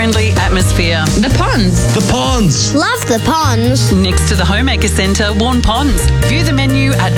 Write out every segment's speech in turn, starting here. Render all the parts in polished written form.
family-friendly atmosphere. The ponds. The ponds. Love the ponds. Next to the Homemaker Centre, Warn Ponds. View the menu at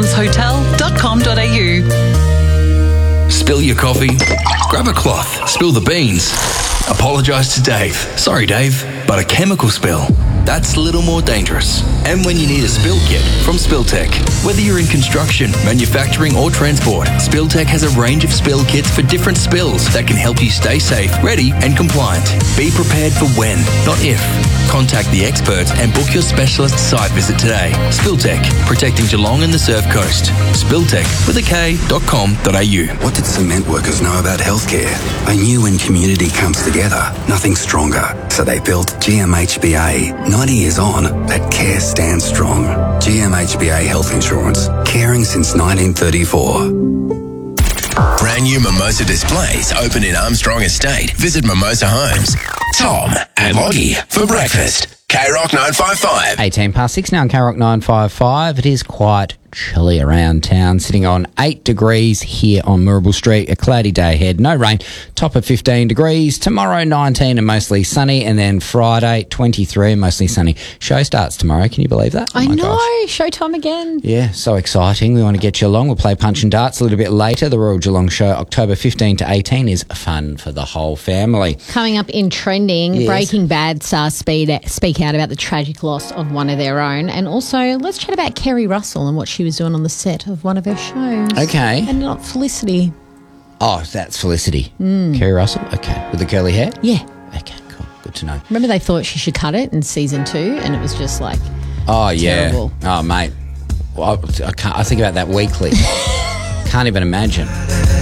warnpondshotel.com.au. Spill your coffee. Grab a cloth. Spill the beans. Apologise to Dave. Sorry, Dave, but a chemical spill, that's a little more dangerous. And when you need a spill kit from Spilltech. Whether you're in construction, manufacturing or transport, Spilltech has a range of spill kits for different spills that can help you stay safe, ready and compliant. Be prepared for when, not if. Contact the experts and book your specialist site visit today. Spilltech, protecting Geelong and the Surf Coast. Spilltech with a K.com.au. What did cement workers know about healthcare? They knew when community comes together, nothing's stronger. So they built GMHBA. 90 years on, that care stands strong. GMHBA Health Insurance. Caring since 1934. Brand new Mimosa displays open in Armstrong Estate. Visit Mimosa Homes. Tom and Loggy for breakfast. K-Rock 955. 18 past 6 now on K-Rock 955. It is quite chilly around town, sitting on 8 degrees here on Mirrabel Street. A cloudy day ahead, no rain, top of 15 degrees. Tomorrow 19 and mostly sunny, and then Friday 23 and mostly sunny. Show starts tomorrow, can you believe that? I know, gosh. showtime again. Yeah, so exciting. We want to get you along. We'll play Punch and Darts a little bit later. The Royal Geelong Show, October 15 to 18, is fun for the whole family. Coming up in trending, Yes. Breaking Bad stars speak out about the tragic loss of one of their own. And also, let's chat about Kerry Russell and what she was doing on the set of one of her shows. Okay. And not Felicity. Oh, that's Felicity. Kerry Russell? Okay. With the curly hair? Yeah. Okay, cool. Good to know. Remember they thought she should cut it in season 2 and it was just like Oh, yeah. terrible. Oh, mate. Well, I think about that weekly. Can't even imagine.